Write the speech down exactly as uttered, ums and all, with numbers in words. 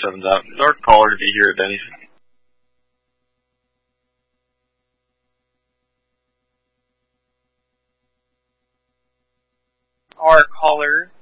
seven's out. Is our caller to be here at Denny's? Our caller